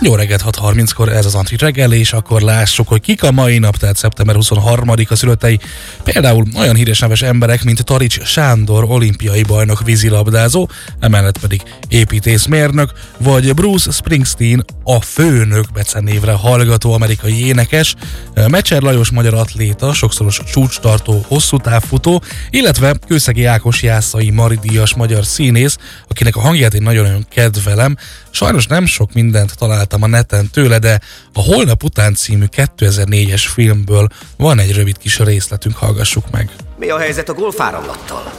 Jó reggelt, 6:30-kor ez az Antrit reggel, és akkor lássuk, hogy kik a mai nap, tehát szeptember 23-a szülöttei. Például olyan híres neves emberek, mint Tarics Sándor, olimpiai bajnok vízilabdázó, emellett pedig építészmérnök, vagy Bruce Springsteen, a Főnök becenévre hallgató amerikai énekes, Mecser Lajos magyar atléta, sokszoros csúcstartó, hosszú távfutó, illetve Kőszegi Ákos Jászai Mari-díjas magyar színész, akinek a hangját én nagyon-nagyon kedvelem. Sajnos nem sok mindent találtam a neten tőle, de a Holnap után című 2004-es filmből van egy rövid kis részletünk, hallgassuk meg. Mi a helyzet a golfáramlattal?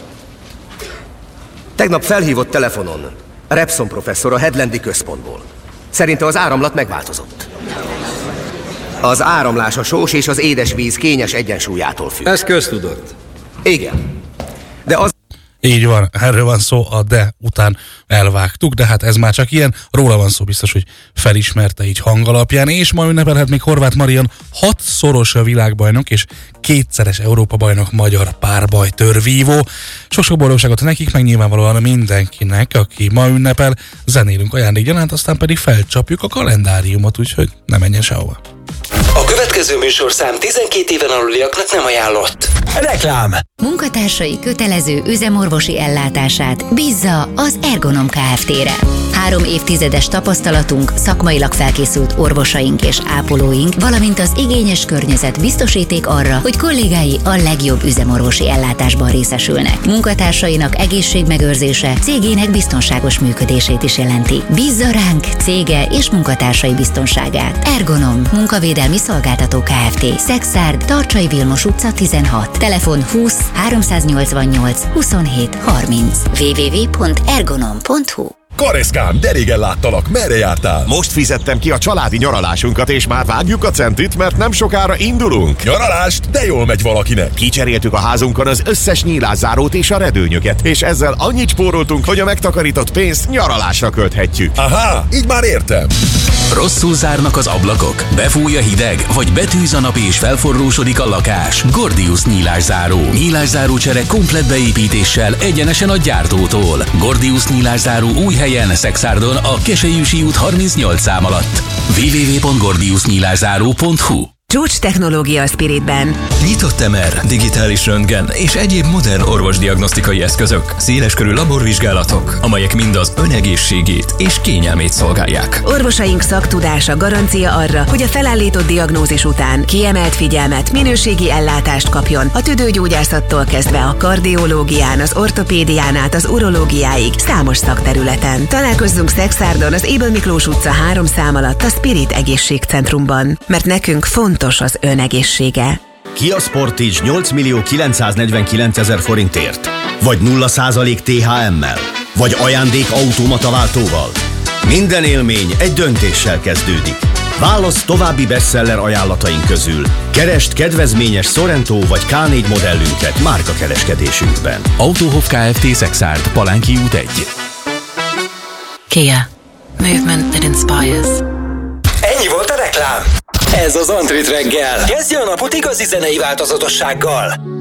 Tegnap felhívott telefonon Repson professzor a Headlandi központból. Szerinte az áramlat megváltozott. Az áramlás a sós és az édesvíz kényes egyensúlyától függ. Ez köztudott. Igen. De az... Így van, erről van szó, a de után elvágtuk, de hát ez már csak ilyen, róla van szó, biztos, hogy felismerte így hangalapján, és ma ünnepelhet még Horváth Marian 6-szoros világbajnok és 2-szeres Európa-bajnok magyar párbajtőrvívó. Sok-sok boldogságot nekik, meg nyilvánvalóan mindenkinek, aki ma ünnepel, zenélünk ajándékgyanánt, aztán pedig felcsapjuk a kalendáriumot, úgyhogy ne menjen sehova. A következő műsorszám 12 éven aluliaknak nem ajánlott. Reklám! Munkatársai kötelező üzemorvosi ellátását bízza az Ergonom Kft-re. 3 évtizedes tapasztalatunk, szakmailag felkészült orvosaink és ápolóink, valamint az igényes környezet biztosíték arra, hogy kollégái a legjobb üzemorvosi ellátásban részesülnek. Munkatársainak egészségmegőrzése cégének biztonságos működését is jelenti. Bízza ránk cége és munkatársai biztonságát. Ergonom Munkavédelmi Szolgáltató Kft. Szexárd, Tarcsai Vilmos utca 16. Telefon 20 388 27 30. www.ergonom.hu. Kareszkám, de régen láttalak, merre jártál? Most fizettem ki a családi nyaralásunkat, és már vágjuk a centit, mert nem sokára indulunk. Nyaralást? De jól megy valakinek. Kicseréltük a házunkon az összes nyílászárót és a redőnyöket, és ezzel annyit spóroltunk, hogy a megtakarított pénzt nyaralásra költhetjük. Aha, így már értem. Rosszul zárnak az ablakok, befúj a hideg, vagy betűz a nap és felforrósodik a lakás. Gordius nyílászáró. Nyílászáró csere komplett beépítéssel egyenesen a gyártótól. Gordius nyílászáró új helyen, Szexárdon, a Keselyűsi út 38 szám alatt. www.gordiusnyílászáró.hu. Csúcs technológia a Spiritben. Nyitott MR, digitális röntgen és egyéb modern orvosdiagnosztikai eszközök, széleskörű laborvizsgálatok, amelyek mind az önegészségét és kényelmét szolgálják. Orvosaink szaktudása garancia arra, hogy a felállított diagnózis után kiemelt figyelmet, minőségi ellátást kapjon a tüdőgyógyászattól kezdve a kardiológián, az ortopédián át az urológiáig számos szakterületen. Találkozzunk Szexárdon az Ébel Miklós utca 3 szám alatt a Spirit egészségcentrumban, mert nekünk fontos az önegészsége. Kia Sportage 8.949.000 forintért, vagy 0% THM-mel, vagy ajándék automata váltóval. Minden élmény egy döntéssel kezdődik. Válasz további bestseller ajánlataink közül. Keresd kedvezményes Sorento vagy K4 modellünket márkakereskedésünkben. Autohof Kft. Szexárd, Palánki út 1. Kia. Movement that inspires. Ennyi volt a reklám. Ez az Antrit reggel. Kezdje a napot igazi zenei változatossággal.